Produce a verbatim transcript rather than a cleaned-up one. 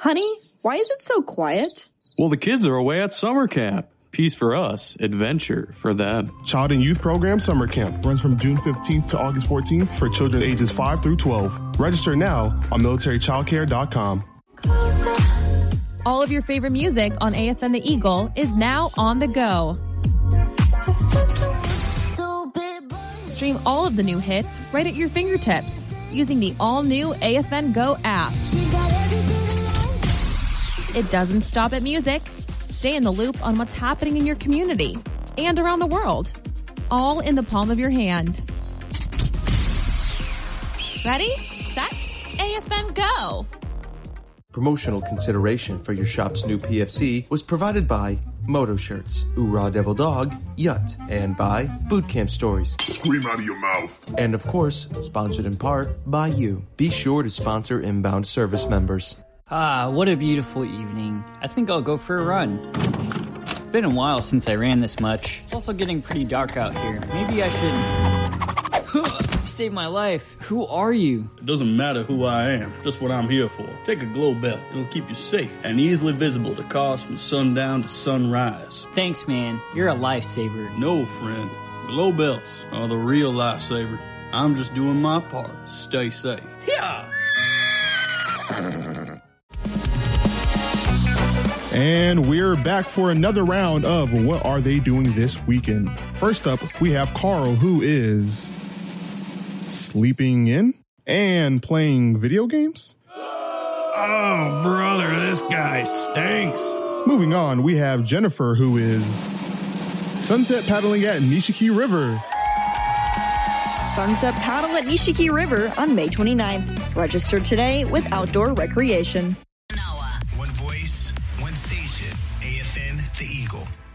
Honey, why is it so quiet? Well, the kids are away at summer camp. Peace for us, adventure for them. Child and Youth Program Summer Camp runs from June fifteenth to August fourteenth for children ages five through twelve. Register now on military childcare dot com. All of your favorite music on A F N The Eagle is now on the go. Stream all of the new hits right at your fingertips using the all-new A F N Go app. It doesn't stop at music. Stay in the loop on what's happening in your community and around the world, all in the palm of your hand. Ready, set, A F N Go! Promotional consideration for your shop's new P F C was provided by Moto Shirts, Oorah Devil Dog, Yut, and by Boot Camp Stories. Scream out of your mouth. And of course, sponsored in part by you. Be sure to sponsor Inbound Service members. Ah, what a beautiful evening. I think I'll go for a run. It's been a while since I ran this much. It's also getting pretty dark out here. Maybe I should... Save my life. Who are you? It doesn't matter who I am, just what I'm here for. Take a glow belt. It'll keep you safe and easily visible to cause from sundown to sunrise. Thanks, man. You're a lifesaver. No, friend. Glow belts are the real lifesaver. I'm just doing my part. Stay safe. Yeah! And we're back for another round of What Are They Doing This Weekend? First up, we have Carl, who is sleeping in and playing video games. Oh, brother, this guy stinks. Moving on, we have Jennifer, who is sunset paddling at Nishiki River. Sunset paddle at Nishiki River on May twenty-ninth. Register today with Outdoor Recreation. One voice, one station, A F N The Eagle.